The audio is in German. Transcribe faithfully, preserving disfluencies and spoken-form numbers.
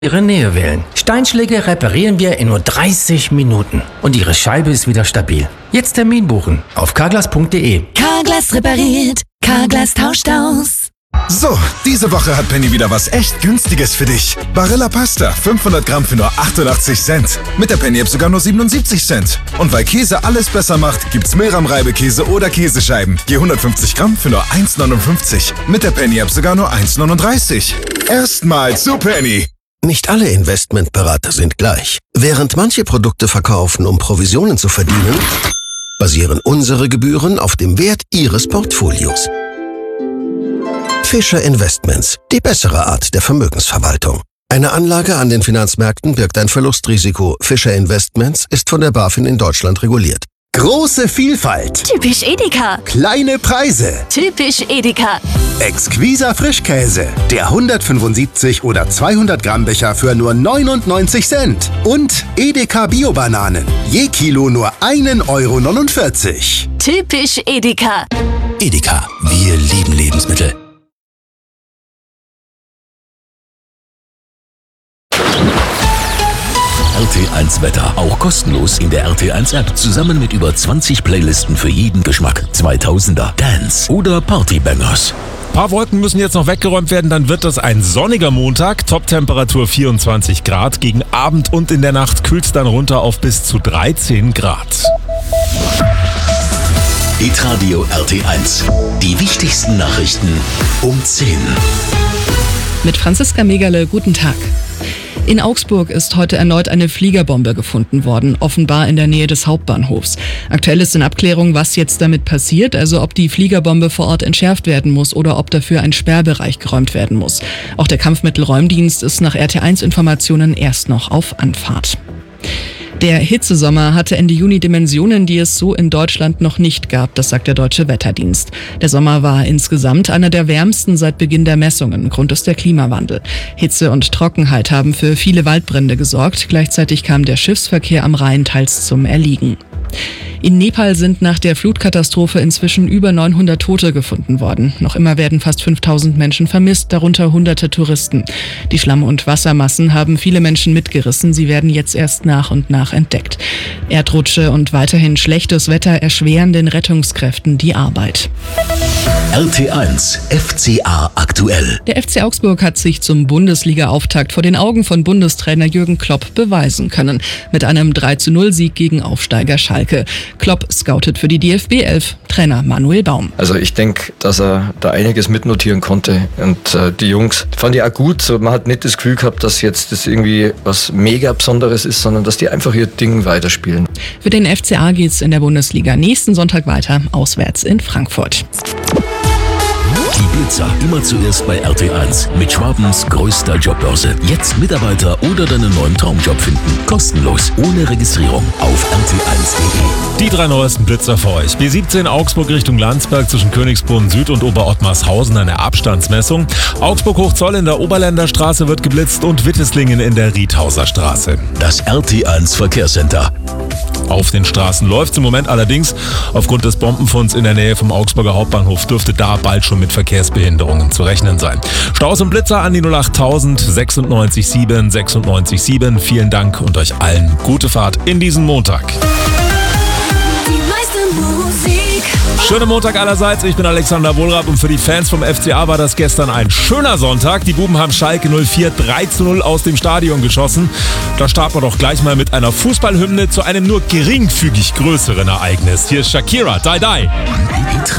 Ihre Nähe wählen. Steinschläge reparieren wir in nur dreißig Minuten. Und Ihre Scheibe ist wieder stabil. Jetzt Termin buchen auf carglass punkt de. Carglass repariert. Carglass tauscht aus. So, diese Woche hat Penny wieder was echt Günstiges für dich. Barilla Pasta, fünfhundert Gramm für nur achtundachtzig Cent. Mit der Penny-App sogar nur siebenundsiebzig Cent. Und weil Käse alles besser macht, gibt's Milram-Reibekäse oder Käsescheiben. Je hundertfünfzig Gramm für nur eins neunundfünfzig. Mit der Penny-App sogar nur eins neununddreißig. Erstmal zu Penny. Nicht alle Investmentberater sind gleich. Während manche Produkte verkaufen, um Provisionen zu verdienen, basieren unsere Gebühren auf dem Wert Ihres Portfolios. Fischer Investments, die bessere Art der Vermögensverwaltung. Eine Anlage an den Finanzmärkten birgt ein Verlustrisiko. Fischer Investments ist von der BaFin in Deutschland reguliert. Große Vielfalt. Typisch Edeka. Kleine Preise. Typisch Edeka. Exquiser Frischkäse. Der hundertfünfundsiebzig oder zweihundert Gramm Becher für nur neunundneunzig Cent. Und Edeka Bio-Bananen. Je Kilo nur ein Euro neunundvierzig. Typisch Edeka. Edeka, wir lieben Lebensmittel. R T eins Wetter, auch kostenlos in der R T eins App, zusammen mit über zwanzig Playlisten für jeden Geschmack. zweitausender, Dance oder Partybangers. Ein paar Wolken müssen jetzt noch weggeräumt werden, dann wird das ein sonniger Montag. Toptemperatur vierundzwanzig Grad. Gegen Abend und in der Nacht kühlt es dann runter auf bis zu dreizehn Grad. Hitradio R T eins. Die wichtigsten Nachrichten um zehn. Mit Franziska Megerle, guten Tag. In Augsburg ist heute erneut eine Fliegerbombe gefunden worden, offenbar in der Nähe des Hauptbahnhofs. Aktuell ist in Abklärung, was jetzt damit passiert, also ob die Fliegerbombe vor Ort entschärft werden muss oder ob dafür ein Sperrbereich geräumt werden muss. Auch der Kampfmittelräumdienst ist nach R T eins Informationen erst noch auf Anfahrt. Der Hitzesommer hatte Ende Juni Dimensionen, die es so in Deutschland noch nicht gab, das sagt der Deutsche Wetterdienst. Der Sommer war insgesamt einer der wärmsten seit Beginn der Messungen. Grund ist der Klimawandel. Hitze und Trockenheit haben für viele Waldbrände gesorgt. Gleichzeitig kam der Schiffsverkehr am Rhein teils zum Erliegen. In Nepal sind nach der Flutkatastrophe inzwischen über neunhundert Tote gefunden worden. Noch immer werden fast fünftausend Menschen vermisst, darunter hunderte Touristen. Die Schlamm- und Wassermassen haben viele Menschen mitgerissen. Sie werden jetzt erst nach und nach entdeckt. Erdrutsche und weiterhin schlechtes Wetter erschweren den Rettungskräften die Arbeit. R T eins F C A aktuell. Der F C Augsburg hat sich zum Bundesliga-Auftakt vor den Augen von Bundestrainer Jürgen Klopp beweisen können. Mit einem drei zu null Sieg gegen Aufsteiger Schalke. Klopp scoutet für die D F B elf, Trainer Manuel Baum. Also ich denke, dass er da einiges mitnotieren konnte. Und äh, die Jungs fand ich auch gut. So, man hat nicht das Gefühl gehabt, dass jetzt das irgendwie was mega Besonderes ist, sondern dass die einfach ihr Ding weiterspielen. Für den F C A geht's in der Bundesliga nächsten Sonntag weiter, auswärts in Frankfurt. Die Blitzer immer zuerst bei R T eins mit Schwabens größter Jobbörse. Jetzt Mitarbeiter oder deinen neuen Traumjob finden. Kostenlos, ohne Registrierung auf R T eins punkt de. Die drei neuesten Blitzer für euch. B siebzehn Augsburg Richtung Landsberg zwischen Königsbrunn Süd und Oberottmarshausen eine Abstandsmessung. Augsburg Hochzoll in der Oberländer Straße wird geblitzt und Witteslingen in der Riethauser Straße. Das R T eins Verkehrscenter. Auf den Straßen läuft es im Moment allerdings. Aufgrund des Bombenfunds in der Nähe vom Augsburger Hauptbahnhof dürfte da bald schon mit Verkehrsbehinderungen zu rechnen sein. Staus und Blitzer an die null acht null null neun sechs sieben sechs neun sieben. Vielen Dank und euch allen gute Fahrt in diesen Montag. Schönen Montag allerseits, ich bin Alexander Wohlrab und für die Fans vom F C A war das gestern ein schöner Sonntag. Die Buben haben Schalke null vier drei zu null aus dem Stadion geschossen. Da starten wir doch gleich mal mit einer Fußballhymne zu einem nur geringfügig größeren Ereignis. Hier ist Shakira, Die Die.